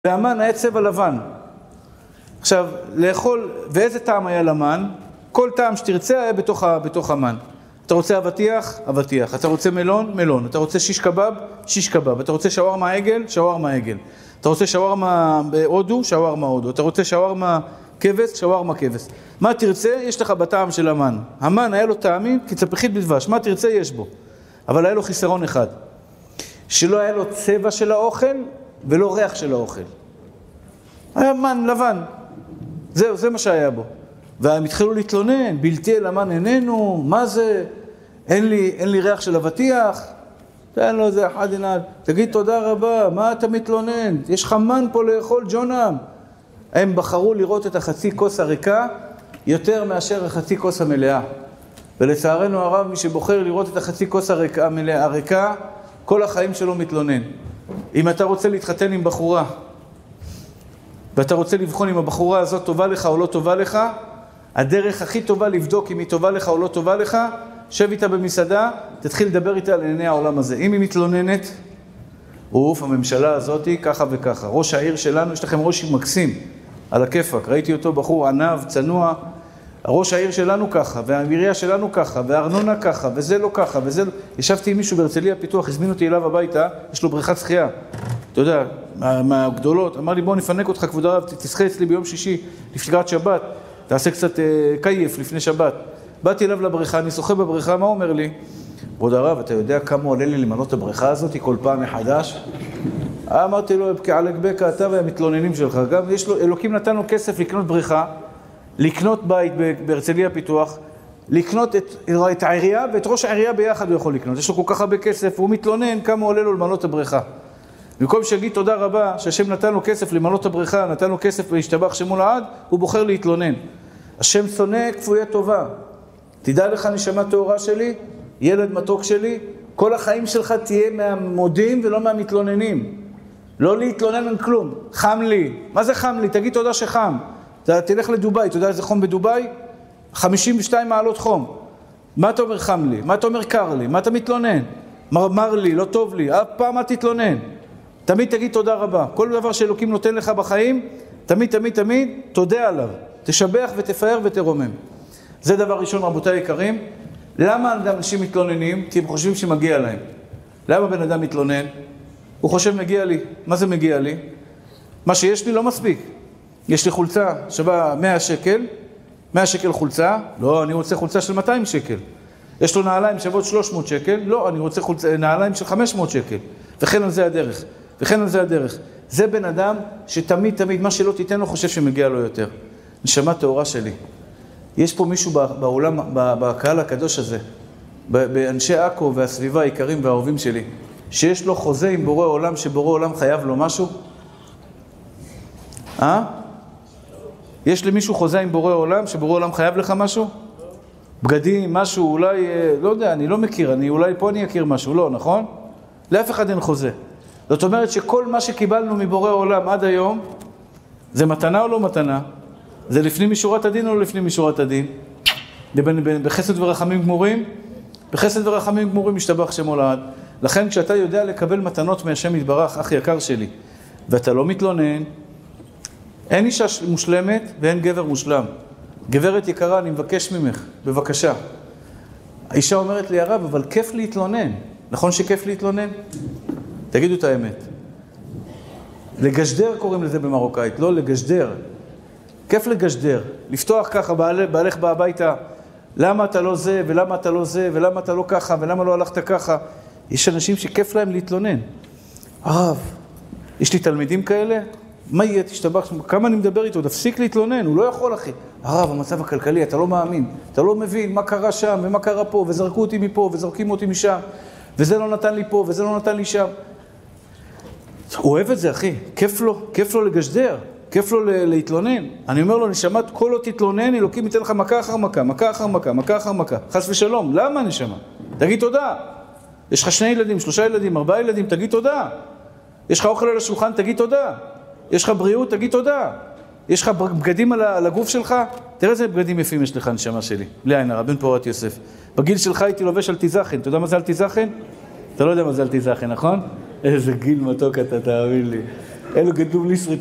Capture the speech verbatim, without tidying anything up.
והמן היה צבע לבן. עכשיו, לאכול, ואיזה טעם היה למן? כל טעם שתרצה היה בתוך, בתוך המן. אתה רוצה אבטיח? אבטיח. אתה רוצה מלון? מלון. אתה רוצה שיש קבב? שיש קבב. אתה רוצה שווארמה עגל? שווארמה עגל. אתה רוצה שווארמה הודו? שווארמה הודו. אתה רוצה שווארמה כבש? שווארמה כבש. מה תרצה? יש לך בטעם של המן. המן היה לו טעמים כצפחית בדבש. מה תרצה? יש בו. אבל היה לו חיסרון אחד. שלא היה לו צבע של האוכל ולא ריח של האוכל. היה מן לבן. זהו, זה מה שהיה בו. והם התחילו להתלונן, בלתי אל המן איננו, מה זה? אין לי, אין לי ריח של אבטיח. תן לו איזה אחד עינד, תגיד תודה רבה, מה אתה מתלונן? יש לך מן פה לאכול ג'ונם. הם בחרו לראות את החצי כוס הריקה יותר מאשר החצי כוס המלאה. ולצערנו הרב, מי שבוחר לראות את החצי כוס הריקה, המלאה, הריקה, כל החיים שלו מתלונן. אם אתה רוצה להתחתן עם בחורה, ואתה רוצה לבחון אם הבחורה הזאת טובה לך או לא טובה לך, הדרך הכי טובה לבדוק אם היא טובה לך או לא טובה לך, שב איתה במסעדה, תתחיל לדבר איתה על עיני העולם הזה. אם היא מתלוננת, אוף, הממשלה הזאת היא ככה וככה. ראש העיר שלנו, יש לכם ראש מקסים, על הכיפק. ראיתי אותו בחור ענב, צנוע. ראש העיר שלנו ככה, והעירייה שלנו ככה, והארנונה ככה, וזה לא ככה, וזה לא... ישבתי עם מישהו בהרצליה פיתוח, הזמין אותי אליו הביתה, יש לו בריכת שחייה. אתה יודע, מהגדולות, אמר לי בוא נפנק אותך כבוד הרב, תשחה אצלי ביום שישי, לפגרת שבת, תעשה קצת אה, קייף לפני שבת. באתי אליו לבריכה, אני שוחה בבריכה, מה אומר לי? כבוד הרב, אתה יודע כמה עולה לי למנות את הבריכה הזאת כל פעם מחדש? אמרתי לו, כעלק בקה, אתה והמתלוננים שלך, גם יש לו, אלוקים נתן לו כסף לקנות בריכה, לקנות בית בהרצליה פיתוח, לקנות את, את העירייה ואת ראש העירייה ביחד הוא יכול לקנות. יש לו כל כך הרבה כסף, והוא מתלונן כמה עולה לו למנות את הבריכה. במקום שיגיד תודה רבה שהשם נתן לו כסף למנות את הבריכה, נתן לו כסף להשתבח שמו לעד, הוא בוחר להתלונן. השם שונא כפויה טובה. תדע לך נשמה טהורה שלי, ילד מתוק שלי, כל החיים שלך תהיה מהמודים ולא מהמתלוננים. לא להתלונן על כלום. חם לי. מה זה חם לי? תגיד תודה שחם. אתה תלך לדוביי, אתה יודע איזה חום בדוביי? חמישים ושתיים מעלות חום. מה אתה אומר חם לי? מה אתה אומר קר לי? מה אתה מתלונן? מר, מר לי, לא טוב לי. אף פעם מה תתלונן? תמיד תגיד תודה רבה. כל דבר שאלוקים נותן לך בחיים, תמיד, תמיד, תמיד, תודה עליו. תשבח ותפאר ותרומם. זה דבר ראשון, רבותיי יקרים. למה אנשים מתלוננים? כי הם חושבים שמגיע להם. למה בן אדם מתלונן? הוא חושב מגיע לי. מה זה מגיע לי? מה שיש לי לא מספיק. יש לי חולצה שווה מאה שקל, מאה שקל חולצה, לא, אני רוצה חולצה של מאתיים שקל. יש לו נעליים שוות שלוש מאות שקל, לא, אני רוצה חולצה, נעליים של חמש מאות שקל. וכן על זה הדרך, וכן על זה הדרך. זה בן אדם שתמיד תמיד מה שלא תיתן לו חושב שמגיע לו יותר. נשמה טהורה שלי. יש פה מישהו בעולם, בקהל הקדוש הזה, באנשי עכו והסביבה העיקרים והאהובים שלי, שיש לו חוזה עם בורא עולם, שבורא עולם חייב לו משהו? אה? יש למישהו חוזה עם בורא עולם, שבורא עולם חייב לך משהו? בגדים, משהו, אולי, לא יודע, אני לא מכיר, אני אולי פה אני אכיר משהו, לא, נכון? לאף אחד אין חוזה. זאת אומרת שכל מה שקיבלנו מבורא עולם עד היום, זה מתנה או לא מתנה? זה לפנים משורת הדין או לא לפנים משורת הדין? בחסד ורחמים גמורים? בחסד ורחמים גמורים משתבח שמו לעד. לכן כשאתה יודע לקבל מתנות מהשם יתברך, אח יקר שלי, ואתה לא מתלונן, אין אישה מושלמת ואין גבר מושלם. גברת יקרה, אני מבקש ממך, בבקשה. האישה אומרת לי, הרב, אבל כיף להתלונן. נכון שכיף להתלונן? תגידו את האמת. לגשדר קוראים לזה במרוקאית, לא לגשדר. כיף לגשדר. לפתוח ככה, בעלך בהביתה, למה אתה לא זה, ולמה אתה לא זה, ולמה אתה לא ככה, ולמה לא הלכת ככה. יש אנשים שכיף להם להתלונן. הרב, יש לי תלמידים כאלה? מה יהיה? תשתבח, כמה אני מדבר איתו, תפסיק להתלונן, הוא לא יכול אחי. הרב, המצב הכלכלי, אתה לא מאמין, אתה לא מבין מה קרה שם ומה קרה פה, וזרקו אותי מפה וזרקים אותי משם, וזה לא נתן לי פה וזה לא נתן לי שם. הוא אוהב את זה אחי, כיף לו, כיף לו לגשדר, כיף לו להתלונן. אני אומר לו, נשמה, כל לא תתלונן, אלוקים ייתן לך מכה אחר מכה, מכה אחר מכה, מכה אחר מכה, חס ושלום. למה נשמה? תגיד תודה. יש לך שני ילדים, שלושה ילדים, ארבעה ילדים, תגיד תודה. יש לך אוכל על השולחן, תגיד תודה. יש לך בריאות, תגיד תודה. יש לך בגדים על הגוף שלך, תראה איזה בגדים יפים יש לך, נשמה שלי. בלי עין הרע, בן פורת יוסף. בגיל שלך הייתי לובש על תיזכן. אתה יודע מה זה על תיזכן? אתה לא יודע מה זה על תיזכן, נכון? איזה גיל מתוק אתה, תאמין לי. אלו גדלו בלי שריטה.